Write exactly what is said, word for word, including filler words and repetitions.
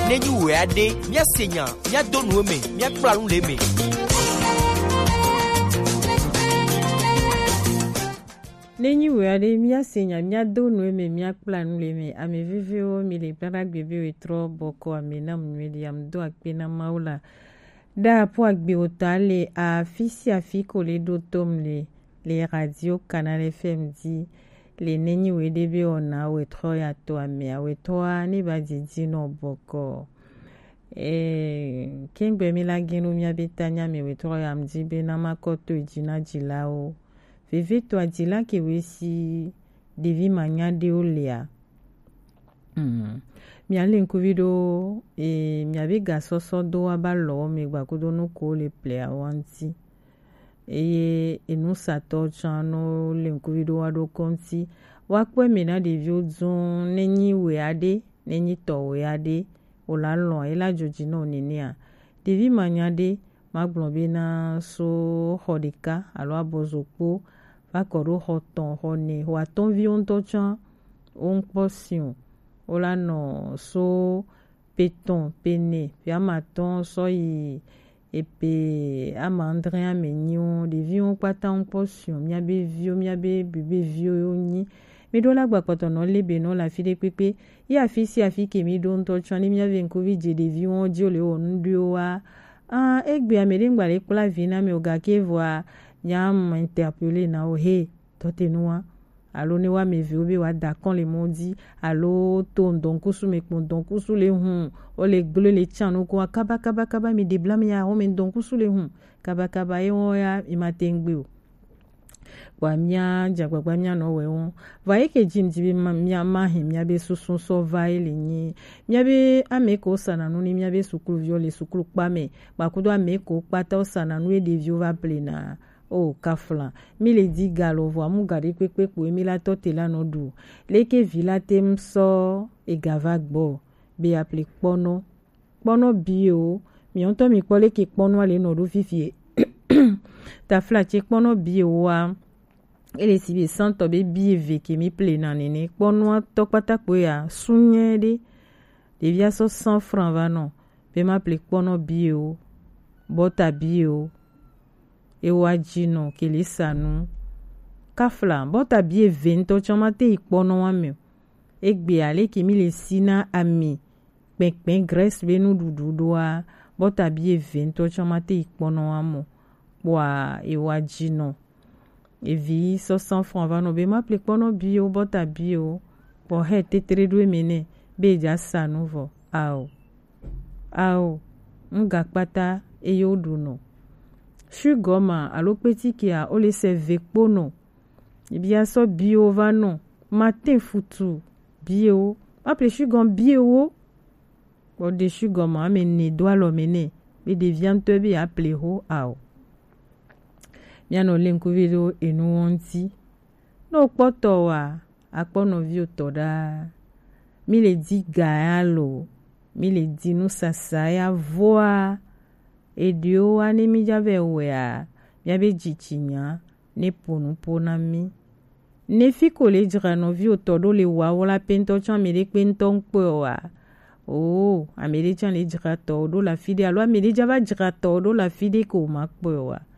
nenyi we ade mia senya mia donu me mia kpla nu le me nenyi we ade mia senya mia donu me mia kpla nu le me ame vivio mi le para gbebe we tro boko ame na mwedi am do akpe na maula da po agbe otale a fisi afiko le do tom le le radio Canal F M di le nenyi we debe ona we tro ya to ame we to ani ba didi no boko e kengbe mi la genu mi abetanya me we tro ya mdi be na makoto ejina jilao vivi to adila ke we si devi manya de olia mm mi ale nkuvido e mi abega soso do abalo me gbakodo no ko le play awanti eye enu sato chano le nkuvido wado konti wakwe mena de viozun nenyi we ade nenyi to we ade ola lon ela joji no ninia devi manyade magbonbe na so hodika alo abozopo vakoro hoton hone waton vion to chan on posion ola no so peton pene piamaton so yi epe amandrin amenyon de vion pata on potion miabe vio miabe bebe vio ni mi do la gba poto no lebe no la fide pepe ya fi si afi ke mi do nto chan ni miave covid je de vion di ole on dio wa ah egbe amere ngba le kula vina mi oga ke voa nyam interpeller na o he totenua alo ni wa me vi obi wa da kan le mondi alo to ndonkusu me ndonkusu le hun o le gbole le chanu ko akaba kaba kaba mi de blame ya o me ndonkusu le hun kaba kaba e won ya imatengbe o wa mia jagbagba mia no we won va eke jimdi bi mia ma he mia be susun so vai le ni mia be ameko sana no ni mia be sukulu viole sukulu pa me ba kudo ameko pata sana no e de vio va plena o kafla mi le di galo vo mu gari pepe po mi la tote la no du leke vila tem so e gava gbo be appli pono pono bio mi on to mi pole ki pono ale no do fifie ta fla che pono bio wa ele sibi santo be bive ke mi plena nene pono to patako ya sunye de de via so cent francs va non be ma appli pono bio bota bio e wajino kele sanu kafla bota bie vento chamate ipono wame egbe ale ki mi le sina ami pekpen grace benu dududoa bota bie vento chamate ipono wamo wa e wajino e vi so cent francs va no be ma ple pono bio bota bio po he tetre do mene be ja sanu vo ao ao nga pata e yoduno Shugoma alo petit ki a ole se vekpono ibia so bio va non matin futu bio appelé shugom bio o de shugoma amene doa lo mene be de viande be appelé ho ao miano lenku video enu wonti no poto wa apono vi otoda mi le di gaalo mi le di no sasaya voa edio ani mi jave wea mi abe jichinya ne ponu pona mi ne fiko le jira no vi otodo le wa wala pento chan mi le pento nkpo wa oh amere chan le jira todo la fide alo amere java jira todo la fide ko makpo wa